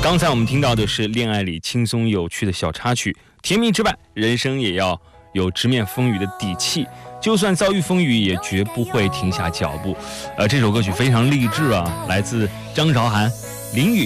刚才我们听到的是恋爱里轻松有趣的小插曲，甜蜜之外，人生也要有直面风雨的底气，就算遭遇风雨，也绝不会停下脚步。这首歌曲非常励志啊，来自张韶涵、林雨。